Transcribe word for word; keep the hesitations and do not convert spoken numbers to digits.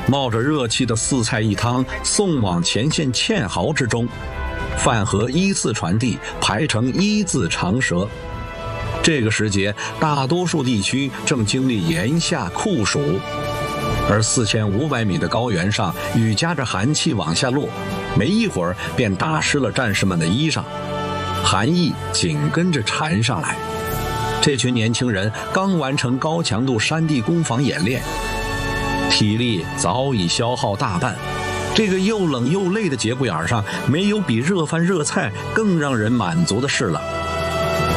冒着热气的四菜一汤送往前线堑壕之中，饭盒依次传递，排成一字长蛇。这个时节，大多数地区正经历炎夏酷暑，而四千五百米的高原上，雨夹着寒气往下落，没一会儿便打湿了战士们的衣裳，寒意紧跟着缠上来。这群年轻人刚完成高强度山地攻防演练，体力早已消耗大半。这个又冷又累的节骨眼上，没有比热饭热菜更让人满足的事了。